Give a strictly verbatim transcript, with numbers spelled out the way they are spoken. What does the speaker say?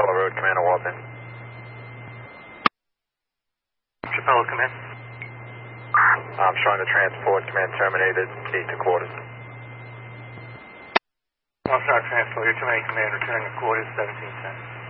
Chapella Road, Commander Walton. Chapella, come in. I'm showing the transport, command terminated, need to quarters. One star transport, your terminating command, returning to quarters, seventeen ten.